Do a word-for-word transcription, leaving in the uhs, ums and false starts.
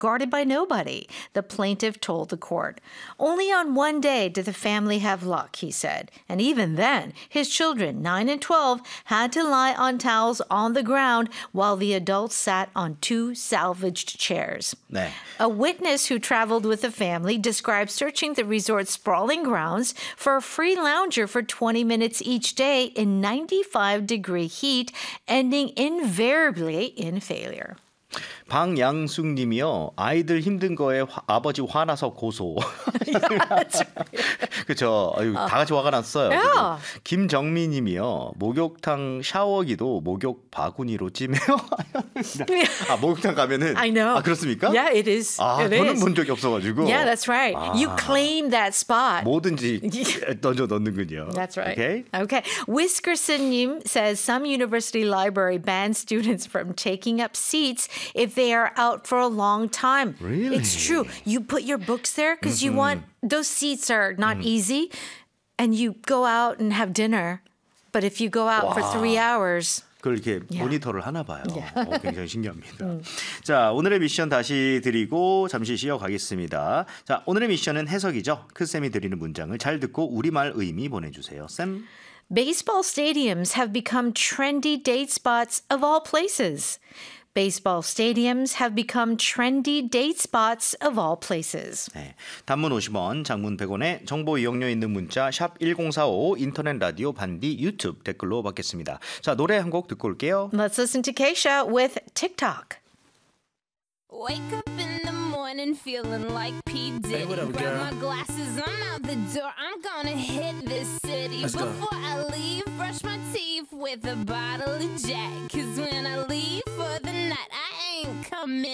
guarded by nobody, the plaintiff told the court. Only on one day did the family have luck, he said. And even then, his children, nine and twelve, had to lie on towels on the ground while the adults sat on two salvaged chairs. 네. A witness who traveled with the family described searching the resort's sprawling grounds for a free lounger for twenty minutes each day in ninety-five degree heat, ending invariably in failure. 방양숙 님이요. 아이들 힘든 거에 화, 아버지 화나서 고소. 그렇죠. 아유, 다 같이 화가 났어요. Yeah. 김정미 님이요. 목욕탕 샤워기도 목욕 바구니로 찜해요. 아, 목욕탕 가면은 I know. 아, 그렇습니까? Yeah, it is. 아, it 저는 is. 본 적이 없어 가지고. Yeah, that's right. 아. You claim that spot. 뭐든지 던져 넣는군요. That's right. Okay? Okay. Whiskerson says some university library bans students from taking up seats if they are out for a long time. Really? It's true. You put your books there because you want, those seats are not easy, and you go out and have dinner. But if you go out for three hours... 그걸 이렇게 Yeah. 모니터를 하나 봐요. Yeah. 어, 굉장히 신기합니다. 음. 자, 오늘의 미션 다시 드리고 잠시 쉬어가겠습니다. 자, 오늘의 미션은 해석이죠. 크쌤이 드리는 문장을 잘 듣고 우리말 의미 보내주세요. 쌤. Baseball stadiums have become trendy date spots of all places. Baseball stadiums have become trendy date spots of all places. 네, 단문 오십 원, 장문 백 원에 정보 이용료 있는 문자 샵 일공사오 인터넷 라디오 반디 유튜브 댓글로 받겠습니다. 자, 노래 한 곡 듣고 올게요. Let's listen to Keisha with TikTok. Wake up in the morning feeling like P. Diddy. Hey, what up, Grab girl? my glasses, I'm out the door. I'm gonna hit this city. Let's go. Before I leave, brush my teeth with a bottle of Jack. Cause when I leave for the night, I ain't coming